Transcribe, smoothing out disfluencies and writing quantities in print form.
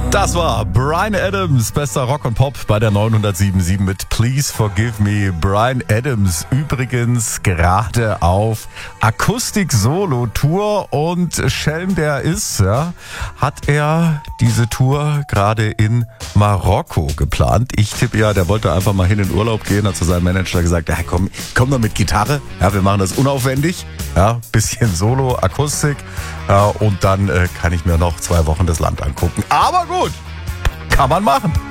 Das war Bryan Adams, bester Rock und Pop bei der 907.7 mit Please Forgive Me. Bryan Adams übrigens gerade auf Akustik-Solo-Tour und Schelm der ist, ja, hat er diese Tour gerade in Marokko geplant. Ich tippe ja, der wollte einfach mal hin in Urlaub gehen, hat zu seinem Manager gesagt, ja, komm doch mit Gitarre, ja, wir machen das unaufwendig, ja, bisschen Solo, Akustik, ja, und dann kann ich mir noch 2 Wochen das Land angucken. Aber gut, kann man machen.